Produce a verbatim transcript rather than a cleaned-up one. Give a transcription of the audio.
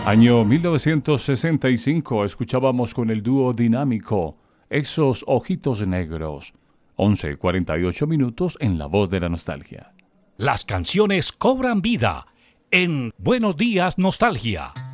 Año mil novecientos sesenta y cinco, escuchábamos con el dúo dinámico Esos Ojitos Negros. once cuarenta y ocho minutos en La Voz de la Nostalgia. Las canciones cobran vida en Buenos Días Nostalgia.